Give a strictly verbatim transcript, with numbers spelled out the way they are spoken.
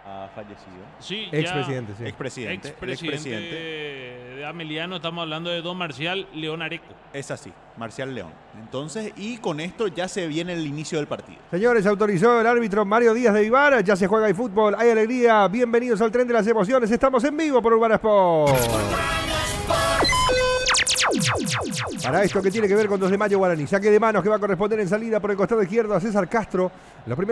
ha fallecido. Sí, expresidente, sí. Expresidente. Expresidente expresidente. de Ameliano, estamos hablando de don Marcial León Areco. Es así, Marcial León. Entonces, y con esto ya se viene el inicio del partido. Señores, autorizó el árbitro Mario Díaz de Vivar. Ya se juega el fútbol, hay alegría. Bienvenidos al tren de las emociones. Estamos en vivo por Urbana Sport. Para esto que tiene que ver con dos de mayo Guaraní. Saque de manos que va a corresponder en salida por el costado izquierdo a César Castro. Los primeros